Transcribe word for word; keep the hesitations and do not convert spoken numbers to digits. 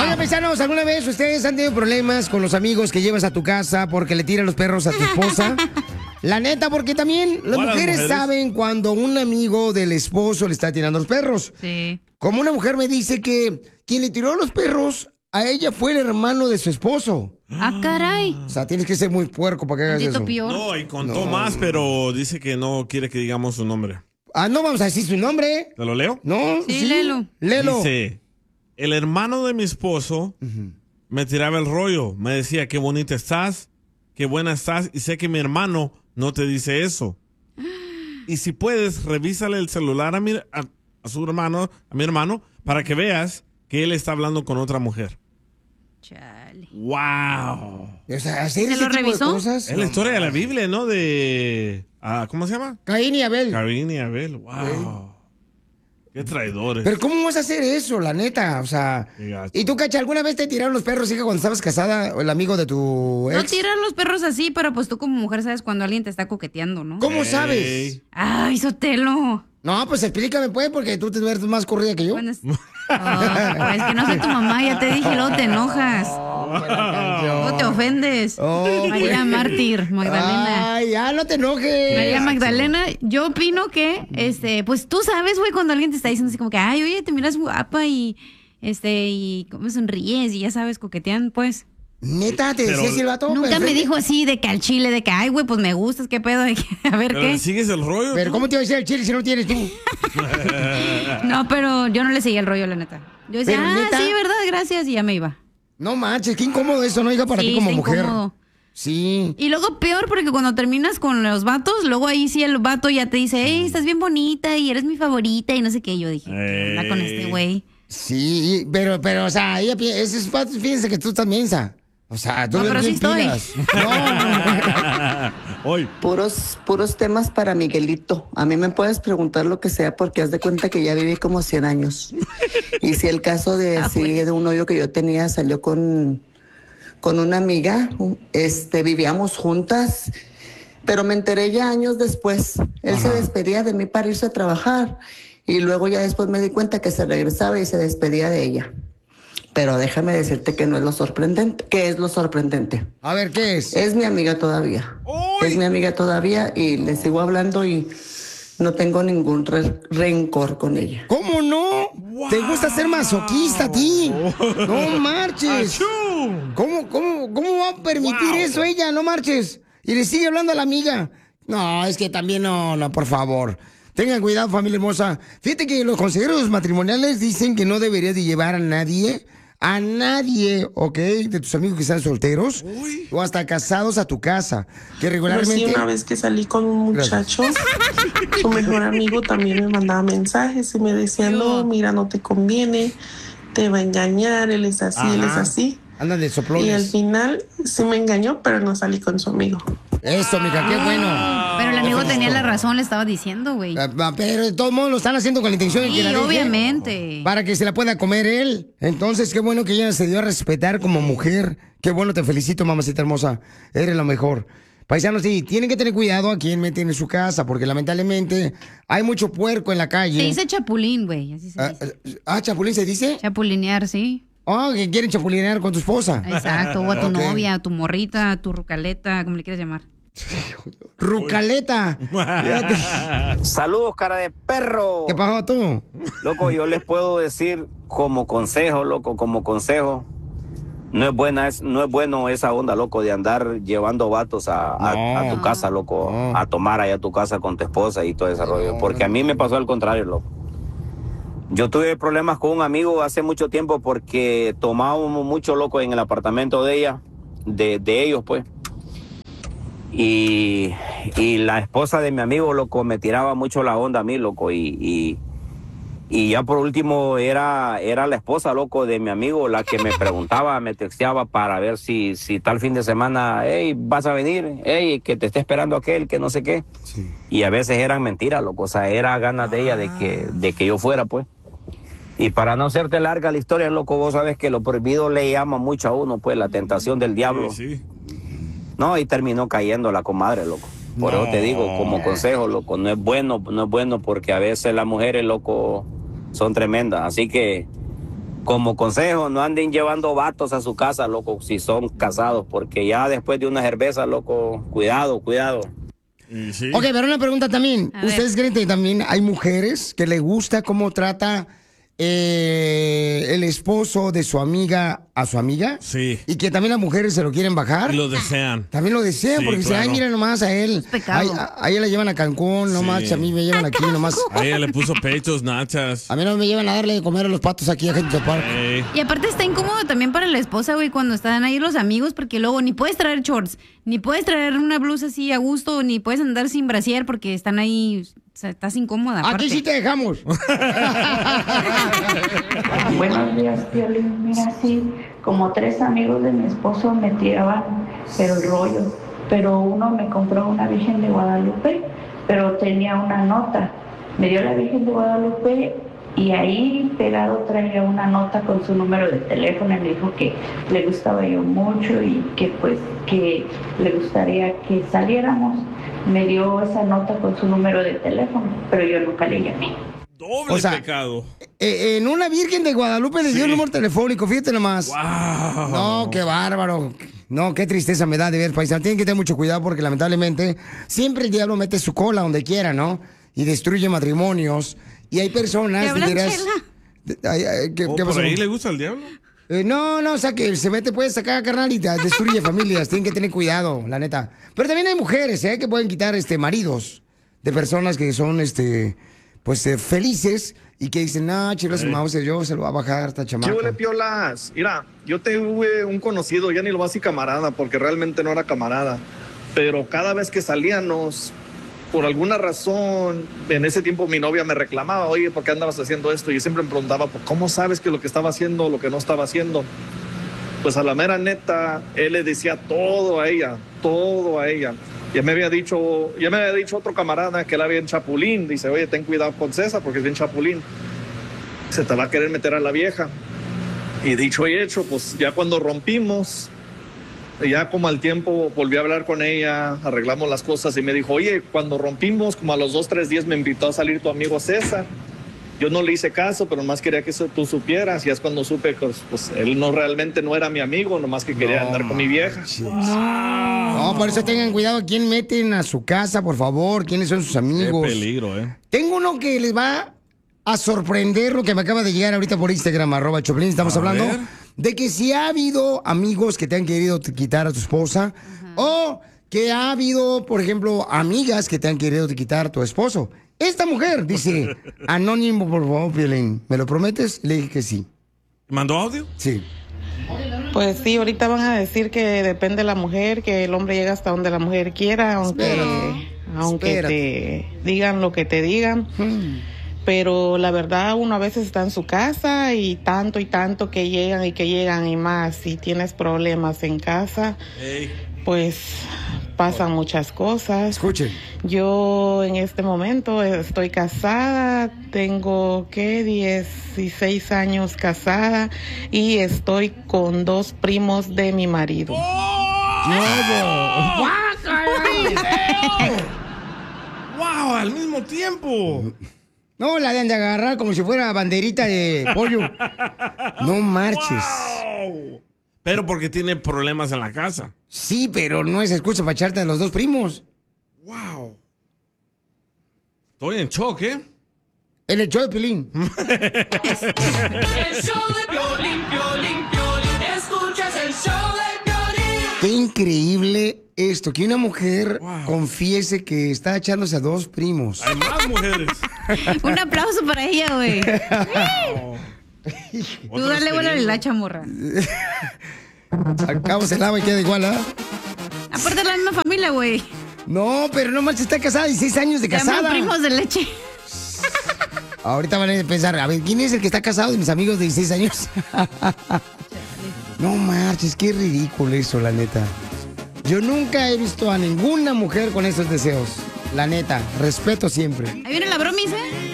Oiga, paisanos, ¿alguna vez ustedes han tenido problemas con los amigos que llevas a tu casa porque le tiran los perros a tu esposa? La neta, porque también las mujeres, mujeres saben cuando un amigo del esposo le está tirando los perros. Sí. Como una mujer me dice que quien le tiró los perros a ella fue el hermano de su esposo. Ah, caray. O sea, tienes que ser muy puerco para que hagas eso. Peor. No, y contó no. más, pero dice que no quiere que digamos su nombre. Ah, no vamos a decir su nombre. ¿Te lo leo? No, sí, sí. léelo. Léelo. Dice, el hermano de mi esposo uh-huh. me tiraba el rollo. Me decía, qué bonita estás, qué buena estás, y sé que mi hermano no te dice eso. Y si puedes, revísale el celular a mi, a, a su hermano, a mi hermano, para que veas que él está hablando con otra mujer. Chale. ¡Wow! O sea, ¿hacer ¿Se ese lo tipo revisó? de cosas? Es la historia de la Biblia, ¿no? De... Ah, ¿cómo se llama? Caín y Abel. Caín y Abel. ¡Wow! Sí. ¡Qué traidores! Pero ¿cómo vas a hacer eso, la neta? O sea... ¿Y tú, Cacha, alguna vez te tiraron los perros, hija, cuando estabas casada o el amigo de tu ex? No tiran los perros así, pero pues tú como mujer sabes cuando alguien te está coqueteando, ¿no? ¿Cómo sabes? Ay, Sotelo. No, pues explícame, pues, porque tú te ves más corrida que yo. Bueno, es... Oh, es que no soy tu mamá, ya te dije, luego te enojas. Oh, no te ofendes. Oh, María pues. Mártir, Magdalena. Ay, ya no te enojes. María Magdalena, yo opino que, este, pues tú sabes, güey, cuando alguien te está diciendo así como que, ay, oye, te miras guapa y, este, y cómo sonríes y ya sabes, coquetean, pues. ¿Neta? ¿Te decía así el vato? Nunca Perfecto. me dijo así de que al chile, de que, ay, güey, pues me gustas, qué pedo, de que, a ver ¿Pero qué. sigues el rollo? Pero tú? ¿cómo te iba a decir el chile si no tienes tú? No, pero yo no le seguía el rollo, la neta. Yo decía, ¿Pero ah, neta? sí, verdad, gracias, y ya me iba. No manches, qué incómodo eso, ¿no, hija, para Sí, ti como está mujer? incómodo. Sí. Y luego peor porque cuando terminas con los vatos, luego ahí sí el vato ya te dice, hey, estás bien bonita y eres mi favorita y no sé qué. Yo dije, ¿qué onda con este güey? Sí, pero, pero, o sea, ella, pi- esos vatos, fíjense que tú estás mensa. O sea, tú No, le pero sí estoy. pilas. No, Hoy. Puros, puros temas para Miguelito. A mí me puedes preguntar lo que sea porque haz de cuenta que ya viví como cien años. Y si el caso de, Ah, sí, pues. de un novio que yo tenía salió con, con una amiga, este, vivíamos juntas, pero me enteré ya años después. Él Ajá. se despedía de mí para irse a trabajar y luego ya después me di cuenta que se regresaba y se despedía de ella. Pero déjame decirte que no es lo sorprendente. ¿Qué es lo sorprendente? A ver, ¿qué es? Es mi amiga todavía. ¡Uy! Es mi amiga todavía y le sigo hablando y no tengo ningún re- rencor con ella. ¿Cómo no? Wow. ¿Te gusta ser masoquista a ti? No marches. ¡Achú! ¿Cómo, cómo, cómo va a permitir Wow. eso ella? No marches. Y le sigue hablando a la amiga. No, es que también no, no, por favor. Tengan cuidado, familia hermosa. Fíjate que los consejeros matrimoniales dicen que no deberías de llevar a nadie, a nadie, ¿ok? De tus amigos que están solteros Uy. o hasta casados a tu casa. Que Pero regularmente... sí, una vez que salí con un muchacho, su mejor amigo también me mandaba mensajes y me decía, no, mira, no te conviene, te va a engañar, él es así, él es Ajá. así. Andan de Y al soplones. final sí me engañó, pero no salí con su amigo. Eso, mija, qué bueno. Pero el amigo Eso tenía es la todo. razón, le estaba diciendo, güey. Ah, ah, Pero de todos modos lo están haciendo con la intención de que Sí, la deje, obviamente. para que se la pueda comer él. Entonces, qué bueno que ella se dio a respetar como mujer. Qué bueno, te felicito, mamacita hermosa. Eres la mejor. Paisanos, sí, tienen que tener cuidado a quién meten en su casa, porque lamentablemente hay mucho puerco en la calle. Se dice chapulín, güey, así se Ah, dice. ah, chapulín se dice. Chapulinear, sí. Oh, que quieren chapulinear con tu esposa. Exacto, o a tu Ok. novia, a tu morrita, a tu rucaleta, como le quieras llamar. Rucaleta. Fíjate. Saludos, cara de perro. ¿Qué pasó tú? Loco, yo les puedo decir como consejo, loco, como consejo. No es buena, es, no es bueno esa onda, loco, de andar llevando vatos a, a- No. a tu casa, loco, No. a tomar allá a tu casa con tu esposa y todo ese rollo. No, Porque a mí no. me pasó al contrario, loco. Yo tuve problemas con un amigo hace mucho tiempo porque tomábamos mucho, loco, en el apartamento de ella, de, de ellos, pues. Y, y la esposa de mi amigo, loco, me tiraba mucho la onda a mí, loco, y, y, y ya por último era, era la esposa, loco, de mi amigo la que me preguntaba, me texteaba para ver si, si tal fin de semana, hey, vas a venir, hey, que te esté esperando aquel, que no sé qué. Sí. Y a veces eran mentiras, loco, o sea, era ganas de ella de que, de que yo fuera, pues. Y para no hacerte larga la historia, loco, vos sabes que lo prohibido le llama mucho a uno, pues, la tentación del diablo. Sí, sí. No, y terminó cayendo la comadre, loco. Por No. eso te digo, como consejo, loco, no es bueno, no es bueno porque a veces las mujeres, loco, son tremendas. Así que como consejo, no anden llevando vatos a su casa, loco, si son casados, porque ya después de una cerveza, loco, cuidado, cuidado. Sí. Ok, pero una pregunta también. A ver. ¿Ustedes creen que también hay mujeres que le gusta cómo trata eh, el esposo de su amiga a su amiga? Sí. Y que también las mujeres se lo quieren bajar. Y lo desean. También lo desean Sí, porque dicen, ay, claro. mira nomás a él. pecado. Ay, a, a ella la llevan a Cancún, nomás Sí. a mí me llevan aquí, nomás. A ella le puso pechos, nachas. A mí no me llevan a darle de comer a los patos aquí a Gente Park. Ey. Y aparte está incómodo también para la esposa, güey, cuando están ahí los amigos, porque luego ni puedes traer shorts, ni puedes traer una blusa así a gusto, ni puedes andar sin brasier porque están ahí, o sea, estás incómoda. Aquí aparte. sí te dejamos. Buenos días, Piolín. Mira, sí, como tres amigos de mi esposo me tiraban, pero el rollo. Pero uno me compró una Virgen de Guadalupe, pero tenía una nota. Me dio la Virgen de Guadalupe y ahí pegado traía una nota con su número de teléfono y me dijo que le gustaba yo mucho y que pues que le gustaría que saliéramos. Me dio esa nota con su número de teléfono, pero yo nunca le llamé. Doble O sea, pecado. Eh, en una Virgen de Guadalupe le dio el número telefónico, fíjate nomás. Wow. No, qué bárbaro. No, qué tristeza me da de ver, paisano. Tienen que tener mucho cuidado porque lamentablemente siempre el diablo mete su cola donde quiera, ¿no? Y destruye matrimonios. Y hay personas... ¿Te hablan, dirás- Chela? de- ay, ay, ¿qué, Oh, qué ¿Por pasó? ahí le gusta al diablo? Eh, no, no, o sea que se mete pues acá, carnal, y te destruye familias. Tienen que tener cuidado, la neta. Pero también hay mujeres, ¿eh? Que pueden quitar este maridos de personas que son, este, pues, eh, felices y que dicen, no, chicos, su Mauser, yo se lo va a bajar esta ¿Qué chamaca. huele, piolas? Mira, yo tuve un conocido, ya ni lo voy a decir camarada, porque realmente no era camarada. Pero cada vez que salíamos, por alguna razón, en ese tiempo mi novia me reclamaba, oye, ¿por qué andabas haciendo esto? Y yo siempre me preguntaba, pues, ¿cómo sabes que lo que estaba haciendo o lo que no estaba haciendo? Pues a la mera neta, él le decía todo a ella, todo a ella. Ya me había dicho, ya me había dicho otro camarada que él era bien chapulín. Dice, oye, ten cuidado con César porque es bien chapulín. Se te va a querer meter a la vieja. Y dicho y hecho, pues ya cuando rompimos, ya como al tiempo volví a hablar con ella, arreglamos las cosas y me dijo, oye, cuando rompimos, como a los dos, tres días me invitó a salir tu amigo César. Yo no le hice caso, pero nomás quería que eso tú supieras. Y es cuando supe que pues, pues, él no realmente no era mi amigo, nomás que quería No, andar con mi vieja. No, por eso tengan cuidado quién meten a su casa, por favor, quiénes son sus Qué amigos. peligro, ¿eh? Tengo uno que les va a sorprender lo que me acaba de llegar ahorita por Instagram, arroba Choplin. Estamos A hablando ver. de que si ha habido amigos que te han querido quitar a tu esposa o que ha habido, por ejemplo, amigas que te han querido quitar a tu esposo. Esta mujer dice, anónimo, por favor, Piolín, ¿me lo prometes? Le dije que sí. ¿Mandó audio? Sí. Pues sí, ahorita van a decir que depende de la mujer, que el hombre llega hasta donde la mujer quiera, aunque, Espérate. aunque Espérate. te digan lo que te digan. Hmm. Pero la verdad uno a veces está en su casa y tanto y tanto que llegan y que llegan y más. Si tienes problemas en casa, Ey. pues pasan muchas cosas. Escuchen. Yo en este momento estoy casada, tengo que dieciséis años casada y estoy con dos primos de mi marido. ¡Wow! ¡Al mismo tiempo! No, la de agarrar como si fuera banderita de pollo. No marches. ¡Wow! Pero porque tiene problemas en la casa. Sí, pero no es excusa para echarte a los dos primos. ¡Wow! Estoy en shock, ¿eh? El hecho de Pilín. El show de Piolín, Piolín, Piolín. Escuchas el show de Piolín. Qué increíble esto, que una mujer Wow. confiese que está echándose a dos primos. Hay más mujeres. Un aplauso para ella, güey. Tú Otras dale bola a queriendo. la chamorra. Al cabo se lava y queda igual, ¿ah? Aparte de la misma familia, güey. No, pero no manches, está casada, dieciséis años de Se llaman casada. primos de leche. Ahorita van a pensar, a ver, ¿quién es el que está casado de mis amigos de dieciséis años? No marches, qué ridículo eso, la neta. Yo nunca he visto a ninguna mujer con esos deseos. La neta, respeto siempre. Ahí viene la bromis, ¿eh?